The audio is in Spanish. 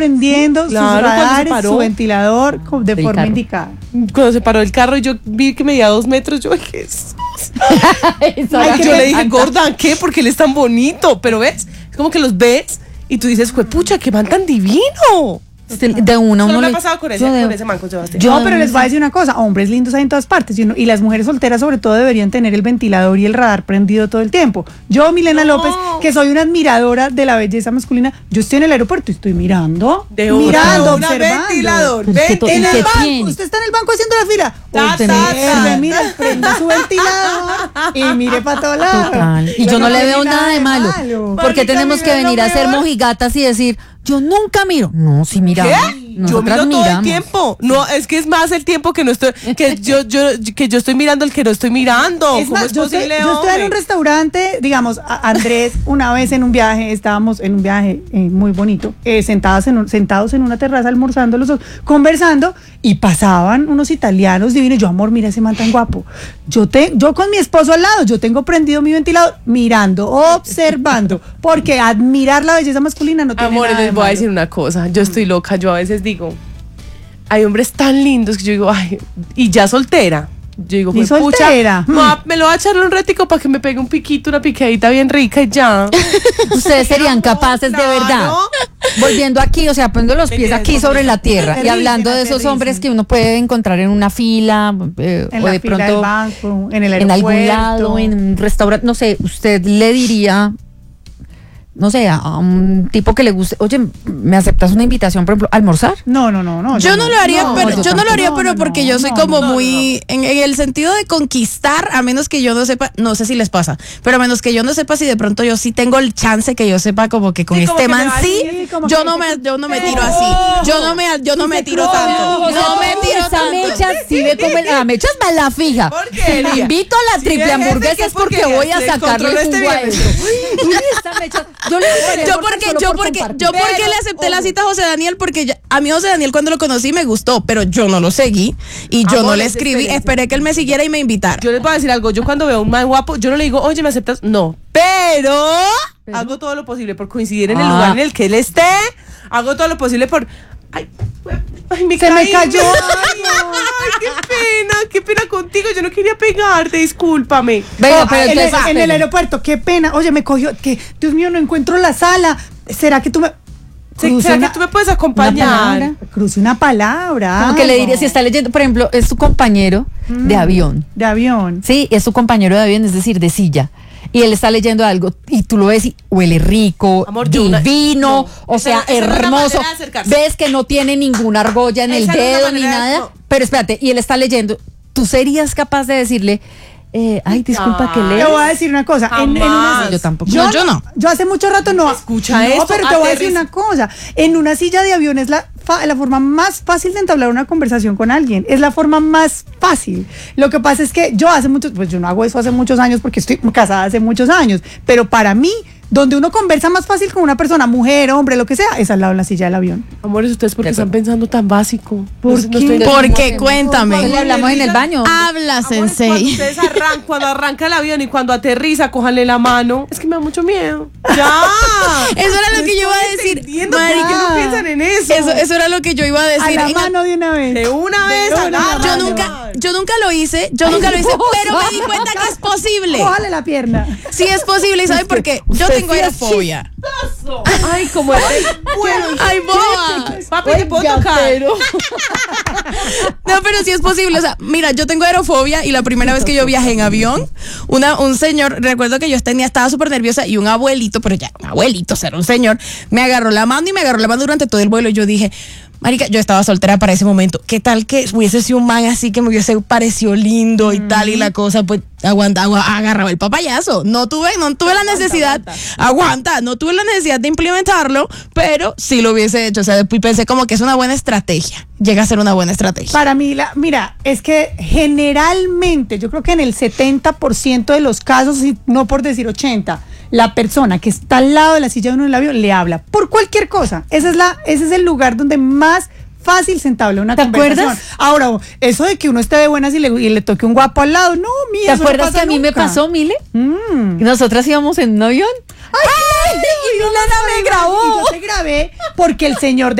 prendiendo sus Claro, cuando se radares, paró. su ventilador de Del forma carro. indicada. Cuando se paró el carro y yo vi que medía 2 metros, yo, ay, Jesús. Ay, Yo le dije, gorda, ¿qué? Porque él es tan bonito. Pero ves, es como que los ves y tú dices, pucha, qué man tan divino. De una Solo uno me ha le- pasado con yo de- ese man, con Sebastián. Yo- No, pero les voy a decir una cosa, hombres lindos hay en todas partes y las mujeres solteras sobre todo deberían tener el ventilador y el radar prendido todo el tiempo. Yo, Milena López, que soy una admiradora de la belleza masculina, yo estoy en el aeropuerto y estoy mirando, una observando. ventilador. Pero es que En ¿y el qué banco, tiene? usted está en el banco haciendo la fila. Ta, Observe, mira, prenda su ventilador y mire para todos lados. Total. Y yo no le veo nada de malo. Porque Marica, tenemos que mira, venir a lo ser mejor. mojigatas y decir, yo nunca miro. No, sí miramos. ¿Qué? Yo Nosotras miro todo el miramos. tiempo. No, es que es más el tiempo que no estoy, que yo estoy mirando el que no estoy mirando. Es ¿Cómo más, es yo posible, estoy en un hombre? restaurante, digamos, Andrés, una vez en un viaje, estábamos en un viaje muy bonito, sentados en una terraza almorzando los dos, conversando, y pasaban unos italianos divinos. Yo, amor, mira ese man tan guapo. Yo con mi esposo al lado, yo tengo prendido mi ventilador, mirando, observando, porque admirar la belleza masculina no tiene Amores, nada de les voy a malo. decir una cosa. Yo estoy loca. Yo a veces digo, hay hombres tan lindos que yo digo, ay, y ya soltera. Yo digo, Ni pues, pucha, soltera. me lo voy a echarle un ratico para que me pegue un piquito, una picadita bien rica y ya. Ustedes serían capaces de verdad. Claro. Volviendo aquí, o sea, poniendo los pies aquí sobre la tierra y Aterricen, hablando de esos aterricen. hombres que uno puede encontrar en una fila En o la de fila del pronto banco, en el en aeropuerto. algún lado, en un restaurante, no sé, usted le diría, no sé, a un tipo que le guste, oye, ¿me aceptas una invitación, por ejemplo, a almorzar? No. Yo no lo haría, No, pero yo yo no lo haría, tampoco. pero No, porque yo soy no, como no, muy en el sentido de conquistar, a menos que yo no sepa, no sé si les pasa, pero a menos que yo no sepa si de pronto yo sí tengo el chance que yo sepa como que con Sí, como este que me man va a sí, decir, como yo que- no me tiro ¡Oh! así, yo no me tiro tanto, no me tiro Esa tanto. mecha sí me come, la mecha es mala fija. Porquería. Me invito a la Sí, triple es jefe, hamburguesa ¿qué es porque porquería? voy a Le sacarle controlo el este jugo a viernes. esto. Uy, esa mecha, yo le voy a Yo porque le acepté la cita a José Daniel porque a mí José Daniel cuando lo conocí me gustó, pero yo no lo seguí y yo no Amores, le escribí, espérense. esperé que él me siguiera y me invitara. Yo les voy a decir algo. Yo cuando veo a un man guapo, yo no le digo, oye, ¿me aceptas? No. Pero hago todo lo posible por coincidir en el lugar en el que él esté. Hago todo lo posible por... Ay, me Se me caí. cayó. Ay, qué pena contigo. Yo no quería pegarte, discúlpame. Venga, Oh, pero en, entonces, en el aeropuerto, qué pena. Oye, me cogió, que Dios mío, no encuentro la sala. ¿Será que tú me ¿Será que tú me puedes acompañar? cruce una palabra? como que le algo? diría, si está leyendo, por ejemplo, es su compañero de avión. De avión. Sí, es su compañero de avión, es decir, de silla. Y él está leyendo algo y tú lo ves y huele rico, Amor, yo divino, no. o Esa sea, no es una hermoso. manera de acercarse. Ves que no tiene ninguna argolla en el Esa no es una dedo ni manera de- nada. no. Pero espérate, y él está leyendo. ¿Tú serías capaz de decirle, ay, disculpa que Te lees? voy a decir una cosa. En una, Jamás. Yo tampoco. No, yo no. Yo hace mucho rato no. Escucha no, esto, pero te voy a decir aterriza. una cosa. En una silla de avión es la forma más fácil de entablar una conversación con alguien. Es la forma más fácil. Lo que pasa es que yo pues yo no hago eso hace muchos años porque estoy casada hace muchos años. Pero para mí, donde uno conversa más fácil con una persona, mujer, hombre, lo que sea, es al lado de la silla del avión. Amores, ¿ustedes por qué están pensando tan básico? ¿Por No qué? estoy- Porque cuéntame. Le hablamos en el baño. Habla, Amores, cuando sensei. ustedes cuando arranca el avión y cuando aterriza, cójanle la mano. Es que me da mucho miedo. ¡Ya! Eso era lo que yo iba a decir. Entiendo por Marica, qué no piensan en eso. Eso era lo que yo iba a A decir. la En- mano de una vez. De una vez, una agarra. mano. yo nunca lo hice, pero me di cuenta que es posible. Cójale la pierna. Sí es posible, ¿y saben por qué? Yo Usted tengo sí es aerofobia. Ay, como es de bueno. Ay, boba. Papi, te puedo tocar. No, pero sí es posible. O sea, mira, yo tengo aerofobia y la primera vez que yo viajé en avión, un señor, recuerdo que yo estaba súper nerviosa y un abuelito, pero ya, un abuelito, o sea, era un señor, me agarró la mano y me agarró la mano durante todo el vuelo y yo dije, marica, yo estaba soltera para ese momento. ¿Qué tal que hubiese sido un man así que me hubiese parecido lindo y tal y la cosa? Pues agarraba el papayazo. No tuve la necesidad, no tuve la necesidad de implementarlo, pero sí lo hubiese hecho. O sea, después pensé como que es una buena estrategia. Llega a ser una buena estrategia. Para mí, mira, es que generalmente, yo creo que en el 70% de los casos, y no por decir 80%, la persona que está al lado de la silla de uno en el avión le habla por cualquier cosa. Ese es el lugar donde más fácil se entabla una ¿Te conversación. acuerdas? Ahora, eso de que uno esté de buenas y le toque un guapo al lado, no, mía. ¿Te eso no acuerdas pasa que a mí me nunca. pasó, Mile? Mm. Nosotras íbamos en un avión. ¡Ay! Y Milena me grabó. Y yo te grabé porque el señor